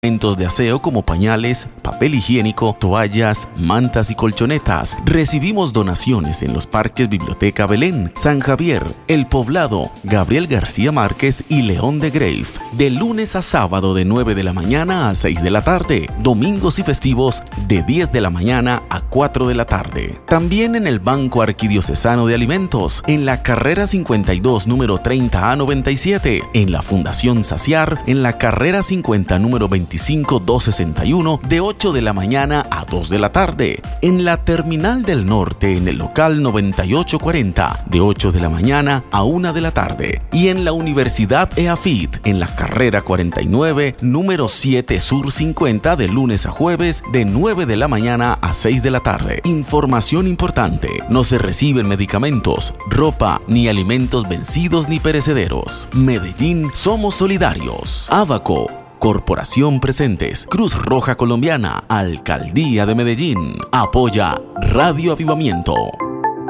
Elementos de aseo como pañales, papel higiénico, toallas, mantas y colchonetas. Recibimos donaciones en los parques Biblioteca Belén, San Javier, El Poblado, Gabriel García Márquez y León de Grave. De lunes a sábado de 9 de la mañana a 6 de la tarde. Domingos y festivos de 10 de la mañana a 4 de la tarde. También en el Banco Arquidiocesano de Alimentos, en la carrera 52 número 30A97. En la Fundación Saciar, en la carrera 50 número 25261 de 8 de la mañana a 2 de la tarde. En la Terminal del Norte, en el local 9840 de 8 de la mañana a 1 de la tarde. Y en la Universidad EAFIT, en la carrera 49 número 7 Sur 50 de lunes a jueves de 9 de la mañana a 6 de la tarde. Información importante: no se reciben medicamentos, ropa ni alimentos vencidos ni perecederos. Medellín, somos solidarios. Abaco, Corporación Presentes, Cruz Roja Colombiana, Alcaldía de Medellín. Apoya Radio Avivamiento.